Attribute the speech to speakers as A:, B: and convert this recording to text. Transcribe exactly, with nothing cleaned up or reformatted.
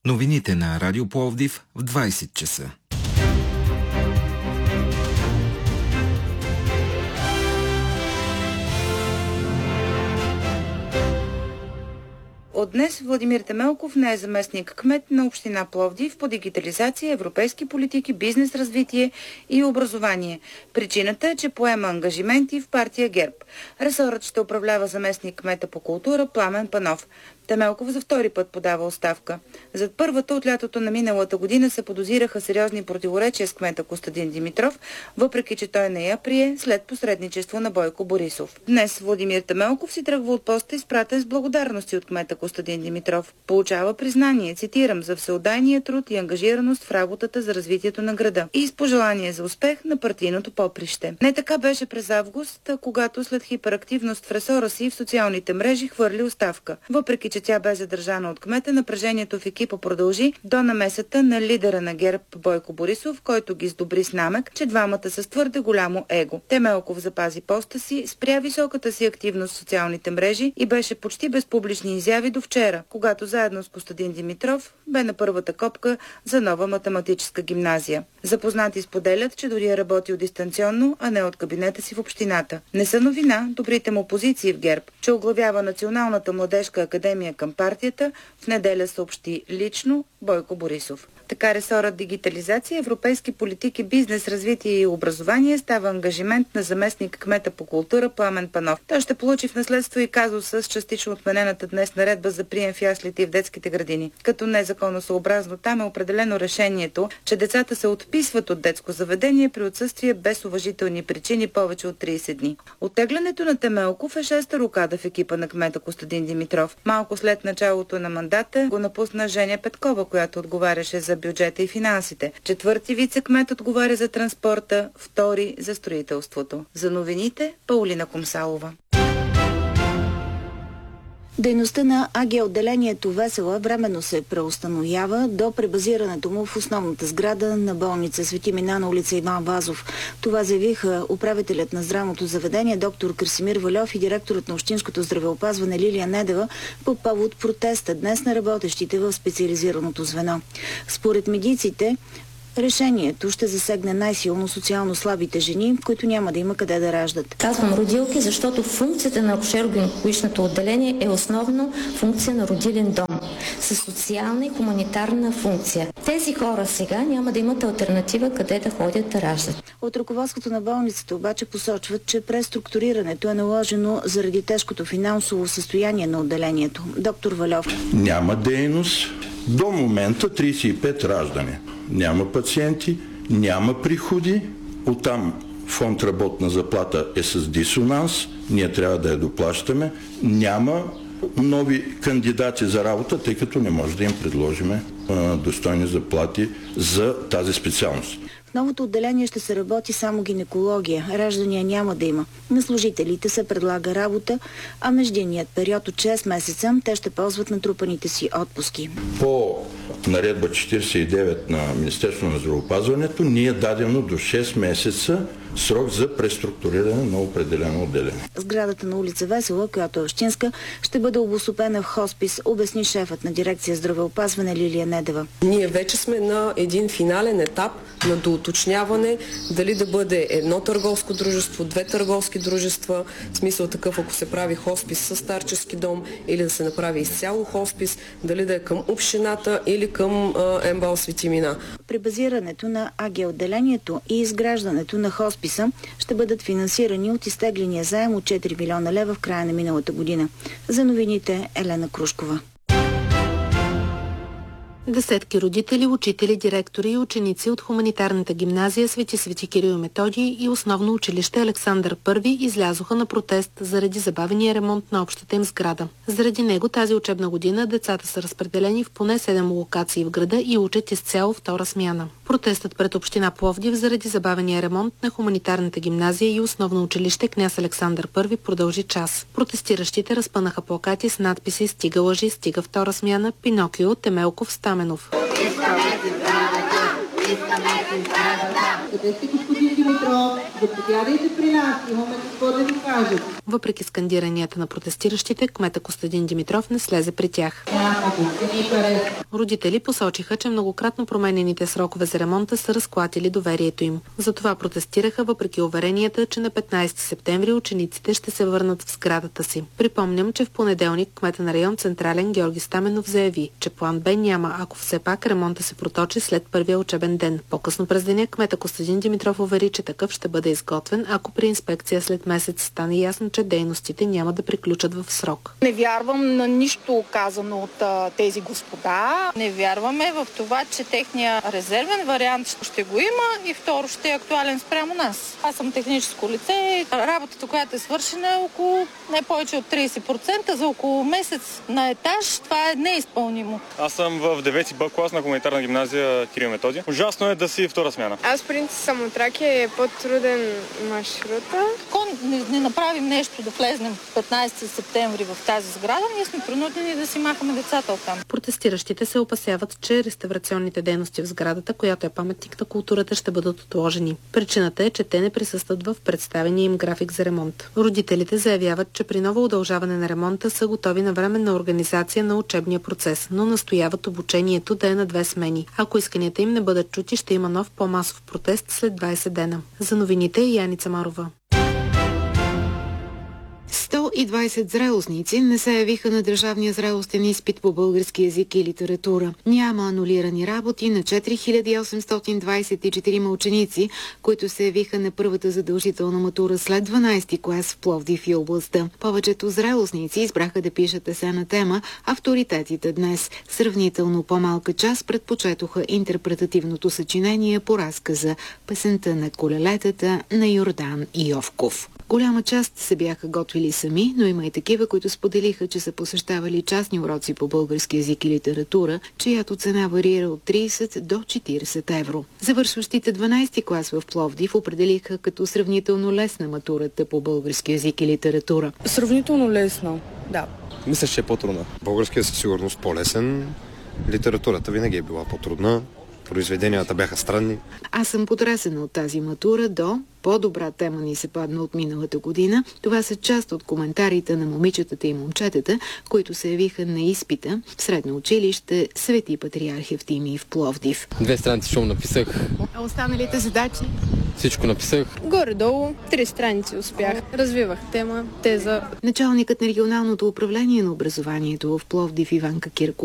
A: Новините на Радио Пловдив в двайсет часа.
B: От днес Владимир Темелков не е заместник кмет на община Пловдив по дигитализация, европейски политики, бизнес развитие и образование. Причината е, че поема ангажименти в партия ГЕРБ. Ресорът ще управлява заместник кмета по култура Пламен Панов. Темелков за втори път подава оставка. Зад първата от лятото на миналата година се подозираха сериозни противоречия с кмета Костадин Димитров, въпреки че той не я прие след посредничество на Бойко Борисов. Днес Владимир Темелков си тръгва от поста, изпратен с благодарности от кмета Костадин Димитров. Получава признание, цитирам, за всеотдайния труд и ангажираност в работата за развитието на града и с пожелание за успех на партийното поприще. Не така беше през август, когато след хиперактивност в ресора си в социалните мрежи хвърли оставка. Въпреки че тя бе задържана от кмета, напрежението в екипа продължи до намесата на лидера на ГЕРБ Бойко Борисов, който ги сдобри с намек, че двамата са с твърде голямо его. Темелков запази поста си, спря високата си активност в социалните мрежи и беше почти без публични изяви до вчера, когато заедно с Костадин Димитров бе на първата копка за нова математическа гимназия. Запознати споделят, че дори е работил дистанционно, а не от кабинета си в общината. Не са новина добрите му позиции в ГЕРБ, че оглавява Националната младежка академия към партията, в неделя съобщи лично Бойко Борисов. Така ресорът дигитализация, европейски политики, бизнес, развитие и образование става ангажимент на заместник кмета по култура Пламен Панов. Той ще получи в наследство и казуса с частично отменената днес наредба за прием в яслите и в детските градини. Като незаконосъобразно там е определено решението, че децата се отписват от детско заведение при отсъствие без уважителни причини повече от трийсет дни. Оттеглянето на Темелков е шеста рокада в екипа на кмета Костадин Димитров. Малко след началото на мандата го напусна Женя Петкова, която отговаряше за бюджета и финансите. Четвърти вице-кмет отговаря за транспорта, втори за строителството. За новините Паулина Комсалова.
C: Дейността на АГ отделението Весела временно се преустановява до пребазирането му в основната сграда на болница Свети Мина на улица Иван Вазов. Това заявиха управителят на здравното заведение доктор Красимир Вальов и директорът на общинското здравеопазване Лилия Недева по повод протеста днес на работещите в специализираното звено. Според медиците, решението ще засегне най-силно социално слабите жени, които няма да има къде да раждат.
D: Казвам родилки, защото функцията на акушеро-гинекологичното отделение е основно функция на родилен дом, с социална и хуманитарна функция. Тези хора сега няма да имат алтернатива къде да ходят да раждат.
C: От ръководството на болницата обаче посочват, че преструктурирането е наложено заради тежкото финансово състояние на отделението. Доктор Вальов.
E: Няма дейност. До момента трийсет и пет раждане. Няма пациенти, няма приходи, оттам фонд работна заплата е с дисонанс, ние трябва да я доплащаме, няма нови кандидати за работа, тъй като не може да им предложиме а, достойни заплати за тази специалност.
C: В новото отделение ще се работи само гинекология. Раждания няма да има. На служителите се предлага работа, а междинният период от шест месеца те ще ползват натрупаните си отпуски.
E: По наредба четирийсет и девет на Министерството на здравеопазването ни е дадено до шест месеца срок за преструктуриране на определено отделение.
C: Сградата на улица Весела, която е общинска, ще бъде обособена в хоспис, обясни шефът на дирекция здравеопазване Лилия Недева.
F: Ние вече сме на един финален етап на доуточняване дали да бъде едно търговско дружество, две търговски дружества, в смисъл такъв, ако се прави хоспис със старчески дом или да се направи изцяло хоспис, дали да е към общината или към МБАЛ Свети Мина.
C: При базирането на АГ отделението и изграждането на хосписа ще бъдат финансирани от изтегления заем от четири милиона лева в края на миналата година. За новините Елена Крушкова.
G: Десетки родители, учители, директори и ученици от хуманитарната гимназия Свети Свети Кирил и Методий и основно училище Александър Първи излязоха на протест заради забавения ремонт на общата им сграда. Заради него тази учебна година децата са разпределени в поне седем локации в града и учат изцяло втора смяна. Протестът пред община Пловдив заради забавения ремонт на хуманитарната гимназия и основно училище Княз Александър Първи продължи час. Протестиращите разпънаха плакати с надписи "Стига лъжи, стига втора смяна", Пинокио, Темелков, Стаменов.
H: Къде сте, господин Димитров? Заповядайте при нас, имаме какво да ви кажем.
G: Въпреки скандиранията на протестиращите, кмета Костадин Димитров не слезе при тях. Родители посочиха, че многократно променените срокове за ремонта са разклатили доверието им. Затова протестираха, въпреки уверенията, че на петнайсети септември учениците ще се върнат в сградата си. Припомням, че в понеделник кмета на район Централен Георги Стаменов заяви, че план Б няма, ако все пак ремонта се проточи след първия учебен ден. По-късно през деня кмета Костадин Димитров увери, че такъв ще бъде изготвен, ако при инспекция след месец стане ясно, че дейностите няма да приключат в срок.
H: Не вярвам на нищо казано от а, тези господа.
I: Не вярваме в това, че техния резервен вариант ще го има и второ ще е актуален спрямо нас. Аз съм техническо лице. Работата, която е свършена, е около не повече от трийсет процента за около месец на етаж. Това е неизпълнимо.
J: Аз съм в девети Б клас на хуманитарна гимназия Кирил и Методий. Ужасно е да си втора смяна.
K: Аз принцип съм от Тракия, е по-труден маршрута.
I: Ако не, не направим нещо да влезнем петнайсети септември в тази сграда, ние сме принудени да си махаме децата оттам.
G: Протестиращите се опасяват, че реставрационните дейности в сградата, която е паметник на културата, ще бъдат отложени. Причината е, че те не присъстват в представения им график за ремонт. Родителите заявяват, че при ново удължаване на ремонта са готови на временна организация на учебния процес, но настояват обучението да е на две смени. Ако исканията им не бъдат чути, ще има нов по-масов протест след двайсет дена. За новините Яница Марова.
L: сто и двайсет зрелостници не се явиха на държавния зрелостен изпит по български език и литература. Няма анулирани работи на четири хиляди осемстотин двайсет и четири ученици, които се явиха на първата задължителна матура след дванайсети клас в Пловдив и областта. Повечето зрелостници избраха да пишат есена тема "Авторитетите днес". Сравнително по-малка част предпочетоха интерпретативното съчинение по разказа "Песента на колелетата" на Йордан Йовков. Голяма част се бяха готвили сами, но има и такива, които споделиха, че са посещавали частни уроци по български език и литература, чиято цена варира от трийсет до четирийсет евро. Завършващите дванайсети клас в Пловдив определиха като сравнително лесна матурата по български език и литература.
K: Сравнително лесно, да.
M: Мисля, че е по-трудна. Българският със сигурност по-лесен, литературата винаги е била по-трудна. Произведенията бяха странни.
L: Аз съм потресена от тази матура до по-добра тема ни се падна от миналата година. Това са част от коментарите на момичетата и момчетата, които се явиха на изпита в средно училище Свети Патриарх Евтимий в Пловдив.
N: Две страници шум написах.
L: А останалите задачи?
N: Всичко написах.
K: Горе-долу три страници успях. Развивах тема, теза.
L: Началникът на регионалното управление на образованието в Пловдив Иванка Кирко